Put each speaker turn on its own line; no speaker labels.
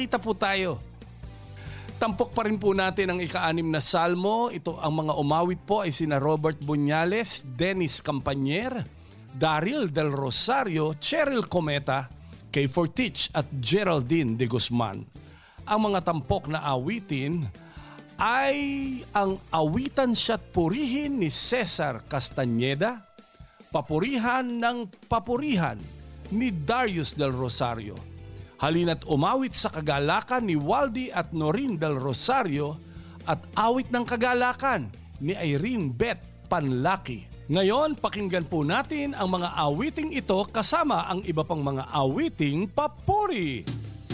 magkita-kita po tayo. Tampok pa rin po natin ang ika-6 na salmo. Ito ang mga umawit po ay sina Robert Buñales, Dennis Campañer, Daryl Del Rosario, Cheryl Cometa, Kay Fortich at Geraldine de Guzman. Ang mga tampok na awitin ay ang Awitan Siya't Purihin ni Cesar Castañeda, Papurihan ng Papurihan ni Darius Del Rosario, Halina't Umawit sa Kagalakan ni Waldy at Norin Del Rosario at Awit ng Kagalakan ni Irene Beth Panlaki. Ngayon, pakinggan po natin ang mga awiting ito kasama ang iba pang mga awiting papuri.